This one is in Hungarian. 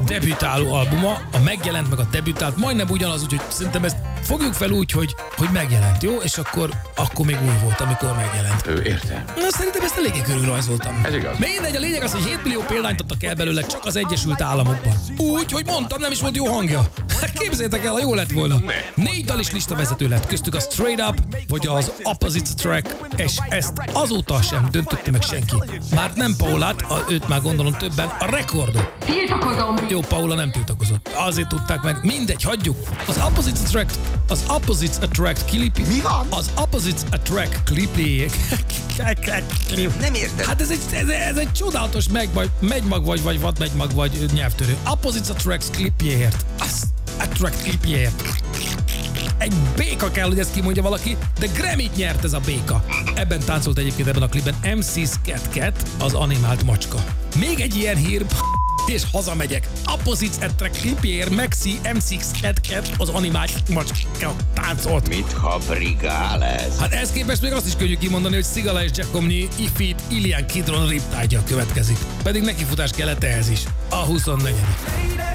debütáló albuma, a megjelent meg a debütált, majdnem ugyanaz, úgyhogy szerintem ezt fogjuk fel úgy, hogy megjelent, jó? És akkor még új volt, amikor megjelent. Értem. Na, szerintem ezt eléggé körülrajzoltam. Ez igaz. Mindegy, a lényeg az, hogy 7 millió példányt adtak el belőle csak az Egyesült Államokban. Úgy, hogy mondtam, nem is volt jó hangja. Képzeljétek el, ha jó lett volna. 4 dal is listavezető lett, köztük a Straight Up, vagy az Opposites track, és ezt azóta sem döntötte meg senki. Már nem Paulát, őt már gondolom többen, a Rekordot. Tiltakozom! Jó, Paula nem tiltakozott. Azért tudták meg. Mindegy, hagyjuk. Az Opposites Attract klip. Mi van? Az Opposites Attract klipjék. Nem értem. Hát ez egy csodálatos megymag vagy vadmegymag vagy nyelvtörő. Opposites Attract klipjéért. Az Attract klipjéért. Egy béka kell, hogy ezt kimondja valaki, de Grammy-t nyert ez a béka. Ebben táncolt egyébként ebben a klipben MC Scat, az animált macska. Még egy ilyen hír, és hazamegyek. Opposites Attract klipjéért Maxi MC Scat, az animált macska táncolt. Mit fabrikál ez? Hát ehhez képest még azt is könnyű kimondani, hogy Sigala és Giacomni Ifit Ilian Kidron Riptide-ja következik. Pedig nekifutás kellett ehhez is. A 24.